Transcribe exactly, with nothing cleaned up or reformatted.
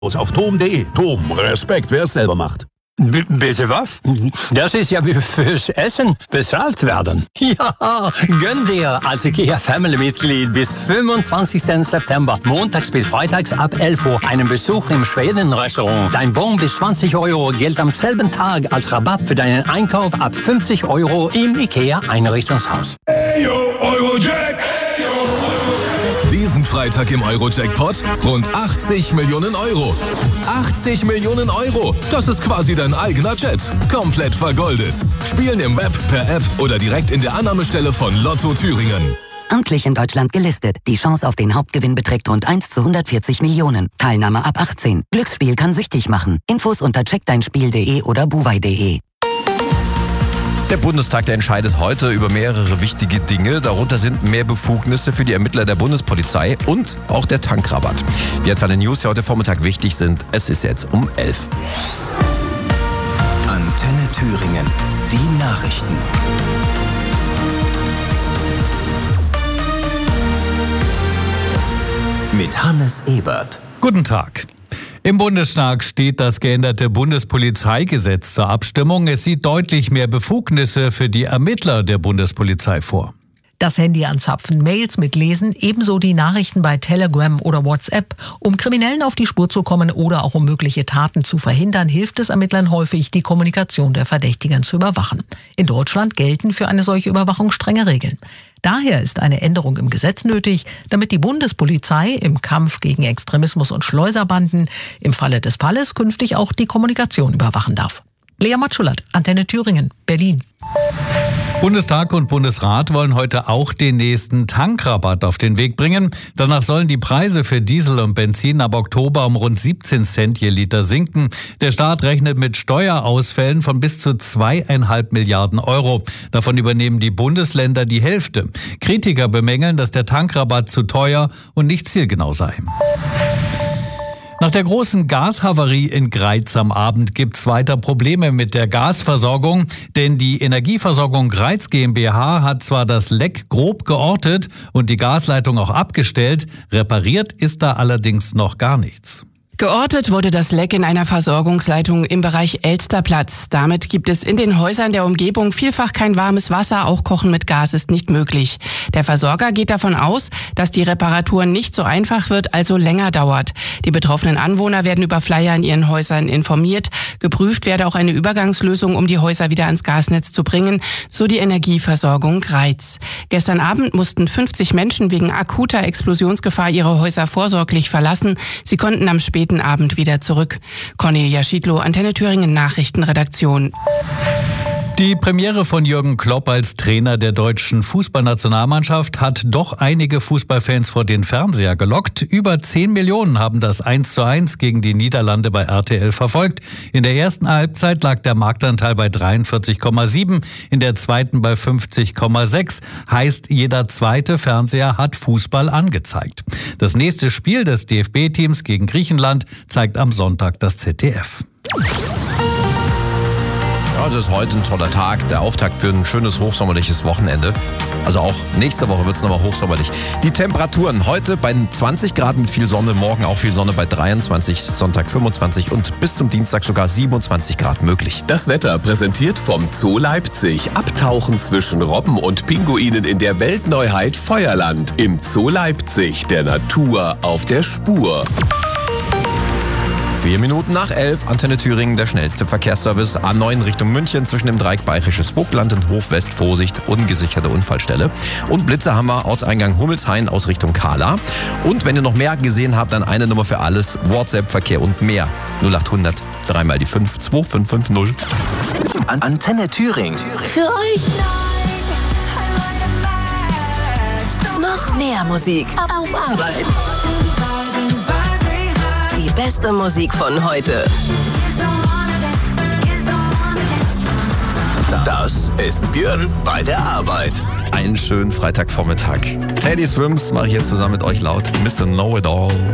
Auf Tom punkt de. Tom, Respekt, wer es selber macht. B- bitte was? Das ist ja wie fürs Essen bezahlt werden. Ja, gönn dir als IKEA-Family-Mitglied bis fünfundzwanzigsten September, montags bis freitags ab elf Uhr, einen Besuch im Schweden-Restaurant. Dein Bon bis zwanzig Euro gilt am selben Tag als Rabatt für deinen Einkauf ab fünfzig Euro im IKEA-Einrichtungshaus. Hey, yo, Eurojack! Diesen Freitag im Euro-Jackpot rund achtzig Millionen Euro. achtzig Millionen Euro. Das ist quasi dein eigener Jet. Komplett vergoldet. Spielen im Web, per App oder direkt in der Annahmestelle von Lotto Thüringen. Amtlich in Deutschland gelistet. Die Chance auf den Hauptgewinn beträgt rund eins zu hundertvierzig Millionen. Teilnahme ab achtzehn. Glücksspiel kann süchtig machen. Infos unter check dein spiel punkt de oder buwei punkt de. Der Bundestag, der entscheidet heute über mehrere wichtige Dinge. Darunter sind mehr Befugnisse für die Ermittler der Bundespolizei und auch der Tankrabatt. Jetzt alle News, die heute Vormittag wichtig sind. Es ist jetzt um elf. Antenne Thüringen. Die Nachrichten. Mit Hannes Ebert. Guten Tag. Im Bundestag steht das geänderte Bundespolizeigesetz zur Abstimmung. Es sieht deutlich mehr Befugnisse für die Ermittler der Bundespolizei vor. Das Handy anzapfen, Mails mitlesen, ebenso die Nachrichten bei Telegram oder WhatsApp. Um Kriminellen auf die Spur zu kommen oder auch um mögliche Taten zu verhindern, hilft es Ermittlern häufig, die Kommunikation der Verdächtigen zu überwachen. In Deutschland gelten für eine solche Überwachung strenge Regeln. Daher ist eine Änderung im Gesetz nötig, damit die Bundespolizei im Kampf gegen Extremismus und Schleuserbanden im Falle des Falles künftig auch die Kommunikation überwachen darf. Lea Matschulat, Antenne Thüringen, Berlin. Bundestag und Bundesrat wollen heute auch den nächsten Tankrabatt auf den Weg bringen. Danach sollen die Preise für Diesel und Benzin ab Oktober um rund siebzehn Cent je Liter sinken. Der Staat rechnet mit Steuerausfällen von bis zu zweieinhalb Milliarden Euro. Davon übernehmen die Bundesländer die Hälfte. Kritiker bemängeln, dass der Tankrabatt zu teuer und nicht zielgenau sei. Nach der großen Gashavarie in Greiz am Abend gibt es weiter Probleme mit der Gasversorgung, denn die Energieversorgung Greiz GmbH hat zwar das Leck grob geortet und die Gasleitung auch abgestellt, repariert ist da allerdings noch gar nichts. Geortet wurde das Leck in einer Versorgungsleitung im Bereich Elsterplatz. Damit gibt es in den Häusern der Umgebung vielfach kein warmes Wasser, auch Kochen mit Gas ist nicht möglich. Der Versorger geht davon aus, dass die Reparatur nicht so einfach wird, also länger dauert. Die betroffenen Anwohner werden über Flyer in ihren Häusern informiert. Geprüft werde auch eine Übergangslösung, um die Häuser wieder ans Gasnetz zu bringen, so die Energieversorgung Greiz. Gestern Abend mussten fünfzig Menschen wegen akuter Explosionsgefahr ihre Häuser vorsorglich verlassen. Sie konnten am späten Abend wieder zurück. Cornelia Schiedlow, Antenne Thüringen Nachrichtenredaktion. Die Premiere von Jürgen Klopp als Trainer der deutschen Fußballnationalmannschaft hat doch einige Fußballfans vor den Fernseher gelockt. Über zehn Millionen haben das eins zu eins gegen die Niederlande bei R T L verfolgt. In der ersten Halbzeit lag der Marktanteil bei dreiundvierzig Komma sieben, in der zweiten bei fünfzig Komma sechs. Heißt, jeder zweite Fernseher hat Fußball angezeigt. Das nächste Spiel des D F B-Teams gegen Griechenland zeigt am Sonntag das Z D F. Also ist heute ein toller Tag, der Auftakt für ein schönes hochsommerliches Wochenende. Also auch nächste Woche wird es nochmal hochsommerlich. Die Temperaturen heute bei zwanzig Grad mit viel Sonne, morgen auch viel Sonne bei dreiundzwanzig, Sonntag fünfundzwanzig und bis zum Dienstag sogar siebenundzwanzig Grad möglich. Das Wetter präsentiert vom Zoo Leipzig. Abtauchen zwischen Robben und Pinguinen in der Weltneuheit Feuerland. Im Zoo Leipzig, der Natur auf der Spur. Vier Minuten nach elf, Antenne Thüringen, der schnellste Verkehrsservice. A neun Richtung München zwischen dem Dreieck Bayerisches Vogtland und Hofwest, Vorsicht, ungesicherte Unfallstelle. Und Blitzer haben wir, Ortseingang Hummelshain aus Richtung Kahla. Und wenn ihr noch mehr gesehen habt, dann eine Nummer für alles, WhatsApp-Verkehr und mehr. null achthundert, dreimal die fünf, zwei fünf fünf null. An Antenne Thüringen. Für euch noch mehr Musik auf Arbeit. Die beste Musik von heute. Das ist Björn bei der Arbeit. Einen schönen Freitagvormittag. Teddy Swims mache ich jetzt zusammen mit euch laut. Mister Know It All.